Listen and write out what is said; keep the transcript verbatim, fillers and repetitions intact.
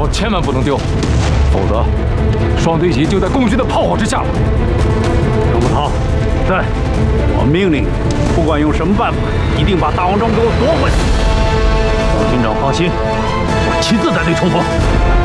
头千万不能丢，否则双堆集就在共军的炮火之下了。 刘木涛，在，我命令你，不管用什么办法，一定把大王庄给我夺回来。赵军长放心，我亲自带队冲锋。